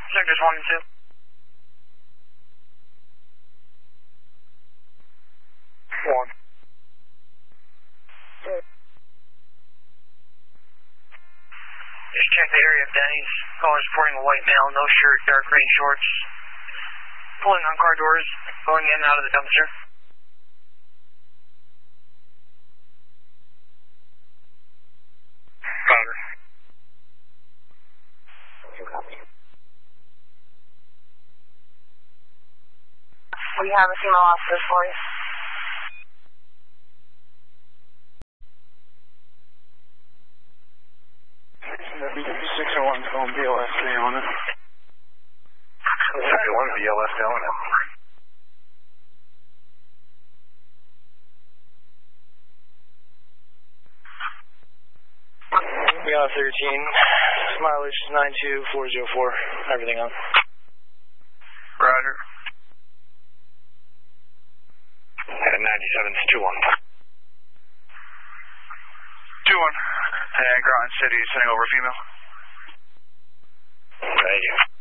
Sectors 1 and 2. One. Just check the area of Denny's. Caller reporting a white male, no shirt, dark green shorts. Pulling on car doors, going in and out of the dumpster. Powder. We have a female officer for you. W601 phone BLS on it. 601 BLS on it. We got 13. Mileage is 92404. Everything on. Roger. And 97's 2-1. 2-1. Hey, Groton City, sending over a female. Thank you.